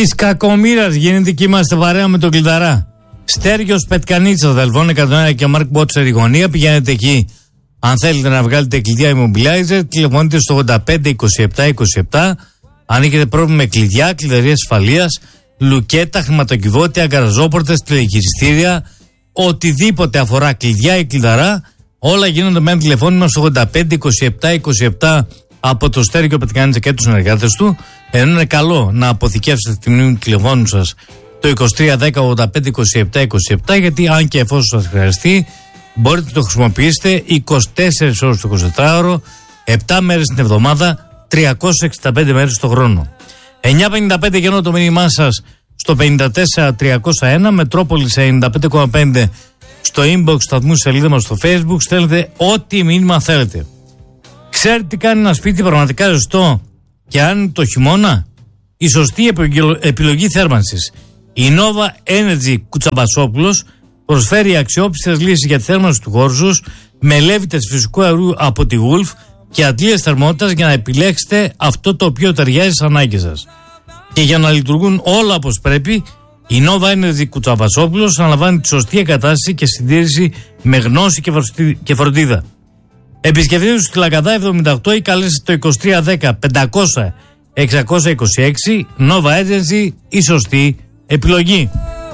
Της κακομοίρας γίνεται και είμαστε παρέα με τον Κλειδαρά. Στέργιος Πετκανίτσας, Δελβών 101 και Μάρκ Μπότσερ η γωνία. Πηγαίνετε εκεί αν θέλετε να βγάλετε κλειδιά immobilizer. Τηλεφωνείτε στο 85 27 27. Αν έχετε πρόβλημα με κλειδιά, κλειδαρία ασφαλείας, λουκέτα, χρηματοκιβώτια, γκαραζόπορτες, τηλεχειριστήρια, οτιδήποτε αφορά κλειδιά ή κλειδαρά, όλα γίνονται με ένα τηλεφώνημα στο 85 27 27 από το Στέργιο Πετκανίτσα και τους συνεργάτες του. Ενώ είναι καλό να αποθηκεύσετε τη μνήμη του τηλεφώνου σας το 23 10 85 27 27, γιατί αν και εφόσον σας χρειαστεί, μπορείτε να το χρησιμοποιήσετε 24 ώρες το 24ωρο, 7 μέρες την εβδομάδα, 365 μέρες το χρόνο. 9.55 γεννώ το μήνυμά σας στο 54.301, Μετρόπολης 95.5 στο inbox σταθμού σελίδα μας στο Facebook. Στέλνετε ό,τι μήνυμα θέλετε. Ξέρετε τι κάνει ένα σπίτι πραγματικά ζεστό και αν είναι το χειμώνα? Η σωστή επιλογή θέρμανσης. Η Nova Energy Κουτσαμπασόπουλος προσφέρει αξιόπιστες λύσεις για τη θέρμανση του χώρου σας με λέβητες φυσικού αερού από τη Wolf και αντλίες θερμότητας για να επιλέξετε αυτό το οποίο ταιριάζει στις ανάγκες σας. Και για να λειτουργούν όλα όπως πρέπει, η Nova Energy Κουτσαμπασόπουλος αναλαμβάνει τη σωστή εγκατάσταση και συντήρηση με γνώση και φροντίδα. Επισκεφτείτε τους στη Λαγκαδά 78 ή καλέστε το 2310 500 626. Nova Energy, η σωστή επιλογή.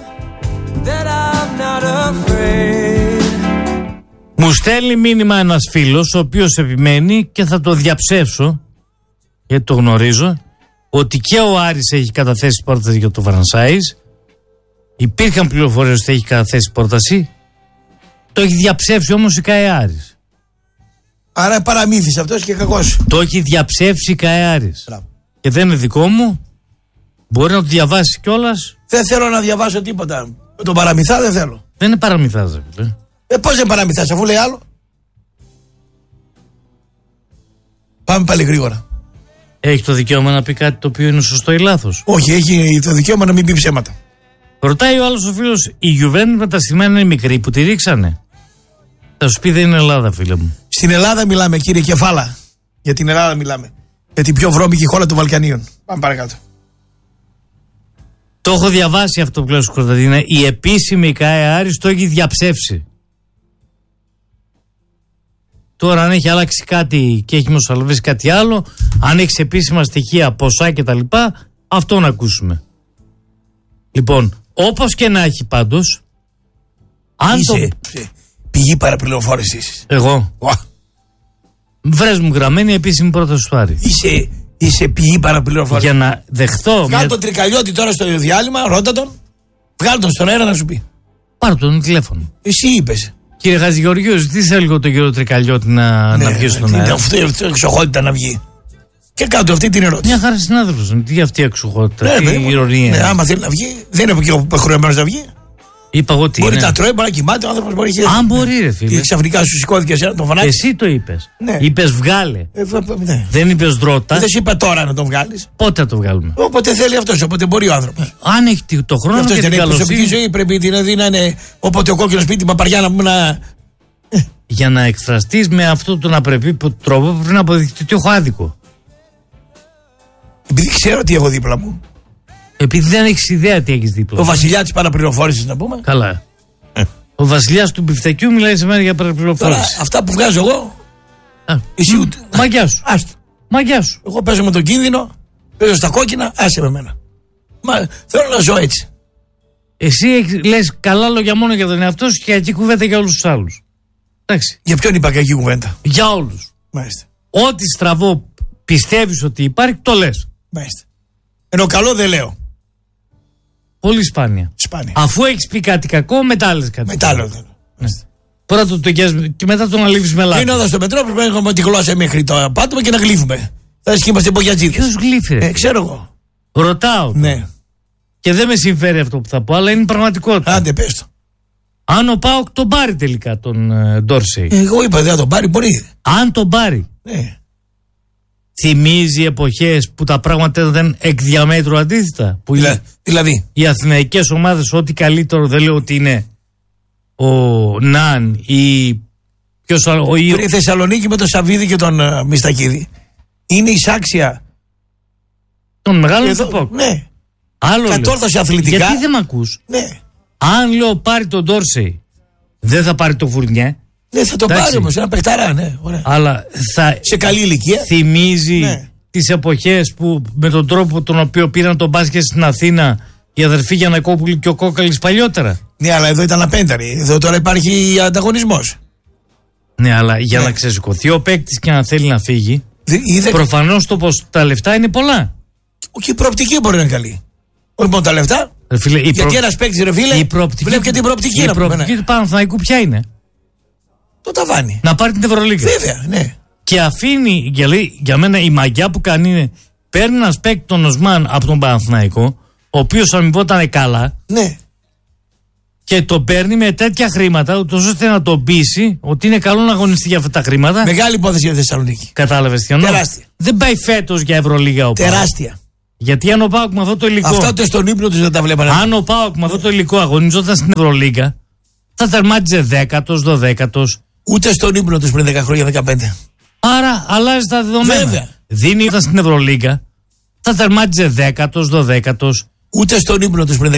Μου στέλνει μήνυμα ένας φίλος, ο οποίος επιμένει και θα το διαψεύσω, γιατί το γνωρίζω, ότι και ο Άρης έχει καταθέσει πρόταση για το franchise. Υπήρχαν πληροφορίες ότι έχει καταθέσει πρόταση. Το έχει διαψεύσει όμως η ΚΑΕ Άρης. Άρα παραμύθις αυτός και κακός. Το έχει διαψεύσει η ΚΑΕ Άρης. Και δεν είναι δικό μου. Μπορεί να το διαβάσει κιόλας. Δεν θέλω να διαβάσω τίποτα. Τον παραμυθά δεν θέλω. Δεν είναι παραμυθάς, φίλε. Πώς δεν παραμυθάς, αφού λέει άλλο? Πάμε πάλι γρήγορα. Έχει το δικαίωμα να πει κάτι το οποίο είναι σωστό ή λάθος? Όχι, έχει το δικαίωμα να μην πει ψέματα. Ρωτάει ο άλλος ο φίλος, η Juventus με τα στημένα είναι μικρή που τη ρίξανε? Θα σου πει δεν είναι Ελλάδα, φίλε μου. Στην Ελλάδα μιλάμε, κύριε Κεφάλα. Για την Ελλάδα μιλάμε. Για την πιο βρώμικη χώρα των Βαλκανίων. Πάμε παρακάτω. Το έχω διαβάσει αυτό που λέω στο Κωνσταντίνα. Η επίσημη ΚΑΕ Άρης το έχει διαψεύσει. Τώρα αν έχει αλλάξει κάτι και έχει μοσαλβήσει κάτι άλλο, αν έχει επίσημα στοιχεία, ποσά κτλ., αυτό να ακούσουμε. Λοιπόν, όπως και να έχει πάντως, αν είσαι πηγή παραπληροφόρησης. Εγώ. Βρες μου γραμμένη επίσημη πρόταση του Άρη. Είσαι πηγή παραπληροφόρησης. Για να δεχθώ. Βγάλ' τον Τρικαλιώτη τώρα στο διάλειμμα, ρώτα τον. Βγάλ' τον στον αέρα να σου πει. Πάρ' τον τηλέφωνο. Εσύ είπες. Κύριε Χατζηγεωργίου, ζητήστε λίγο τον κύριο Τρικαλιώτη να βγει στον αέρα. Αυτή η εξοχότητα να βγει. Και κάτω αυτή την ερώτηση. Μια χαρά συνάδελφος. Τι αυτή η εξοχότητα, τι ηρωνία. Ναι, άμα θέλει να βγει, δεν είναι και χρεωμένος να βγει. Είπα εγώ τι. Μπορεί να τρώει, μπορεί να κοιμάται, ο άνθρωπος μπορεί να. Αν μπορεί, ρε φίλε. Και ξαφνικά σου σηκώθηκε εσένα τον φανάκι. Εσύ το είπες. Ναι. Είπες βγάλε. Ναι. Δεν είπες δρώτα. Δεν σου είπα τώρα να τον βγάλεις. Πότε θα το βγάλουμε? Όποτε θέλει αυτός, όποτε μπορεί ο άνθρωπος. Αν έχει το χρόνο και την καλοσύνη. Προσωπική ζωή πρέπει δηλαδή να είναι όποτε ο κόκκινος σπίτι παπαριά να πούμε να. Για να εκφραστείς με αυτό τον απρεπή τρόπο πρέπει να αποδειχτεί ότι έχω άδικο. Επειδή ξέρω τι έχω δίπλα μου. Επειδή δεν έχεις ιδέα τι έχεις δίπλα. Ο βασιλιάς της παραπληροφόρησης να πούμε. Καλά. Ο βασιλιάς του μπιφτεκιού μιλάει σε μένα για παραπληροφόρηση. Αυτά που βγάζω εγώ. Εσύ ούτε. Μαγιά σου. Άστο. Μαγιά σου. Εγώ παίζω με τον κίνδυνο, παίζω στα κόκκινα, άσε με μένα. Θέλω να ζω έτσι. Εσύ λες καλά λόγια μόνο για τον εαυτό σου και κακή κουβέντα για όλους τους άλλους. Εντάξει. Για ποιον είπα κακή κουβέντα? Για όλους. Μάλιστα. Ό,τι στραβό πιστεύεις ότι υπάρχει, το λες. Μάλιστα. Ενώ καλό δεν λέω. Πολύ σπάνια. Αφού έχεις πει κάτι κακό, μετά λες κάτι. Μετά λέω. Πρώτα το τοκιάζει και μετά τον αλήφεις με λάθος. Είναι εδώ στο μετρό, πρέπει να έχουμε τη γλώσσα μέχρι το πάτωμα και να γλύφουμε. Θα και είμαστε μπογιατζίδες. Ποιος γλύφει? Ξέρω εγώ. Ρωτάω. Ναι. Και δεν με συμφέρει αυτό που θα πω, αλλά είναι πραγματικότητα. Άντε πες το. Αν ο ΠΑΟΚ τον πάρει τελικά τον Ντόρσεϊ. Εγώ είπα δεν θα τον πάρει, μπορεί. Αν τον πάρει. Ναι. Θυμίζει εποχές που τα πράγματα ήταν εκ διαμέτρου αντίθετα. Που δηλαδή. Οι αθηναϊκές ομάδες, ό,τι καλύτερο, δεν λέω ότι είναι ο Ναν ή ποιος άλλο. Η Θεσσαλονίκη με τον Σαββίδη και τον Μιστακίδη είναι εισάξια των μεγάλων του ΠΑΟΚ. Ναι. Άλλο κατόρθωσε αθλητικά. Γιατί δεν με ακούς? Ναι. Αν λέω πάρει τον Ντόρσεϊ, δεν θα πάρει το Φουρνιέ. Ναι, θα τον πάρει όμως, ένα παιχταρά, ναι. Ωραία. Αλλά σε καλή ηλικία. Θυμίζει τις εποχές που με τον τρόπο τον οποίο πήραν τον μπάσκετ στην Αθήνα οι αδερφοί Γιαννακόπουλοι και ο Κόκαλης παλιότερα. Ναι, αλλά εδώ ήταν απένταροι. Εδώ τώρα υπάρχει ανταγωνισμός. Ναι, αλλά για να ξεσηκωθεί ο παίκτης και να θέλει να φύγει, προφανώς τα λεφτά είναι πολλά. Και η προοπτική μπορεί να είναι καλή. Όχι μόνο τα λεφτά. Φίλε, γιατί ένας παίκτης, ρε φίλε, βλέπει και την προοπτική. Η προοπτική του Παναθηναϊκού ποια είναι? Το ταβάνι. Να πάρει την Ευρωλίγκα. Βέβαια, ναι. Και αφήνει, για μένα η μαγιά που κάνει είναι, παίρνει ένας παίκτη τον Οσμάν από τον Παναθηναϊκό, ο οποίος αμοιβόταν καλά. Ναι. Και το παίρνει με τέτοια χρήματα, ούτως ώστε να τον πείσει ότι είναι καλό να αγωνιστεί για αυτά τα χρήματα. Μεγάλη υπόθεση για τη Θεσσαλονίκη. Κατάλαβες τι εννοώ? Τεράστια. Δεν πάει φέτος για Ευρωλίγα ο ΠΑΟΚ. Τεράστια. Γιατί αν ο ΠΑΟΚ με αυτό το υλικό. Αυτά ούτε στον ύπνο τους δεν τα βλέπανε. Αν ο ΠΑΟΚ με αυτό το υλικό αγωνιζόταν στην Ευρωλίγα, θα τερμάτιζε 10ος, 12ος. Ούτε στον ύπνο τους πριν 10 χρόνια, 15. Άρα αλλάζει τα δεδομένα. Βέβαια. Δίνει όταν στην Ευρωλίγα, θα τερμάτιζε 10ος, 12ος. Ούτε στον ύπνο τους πριν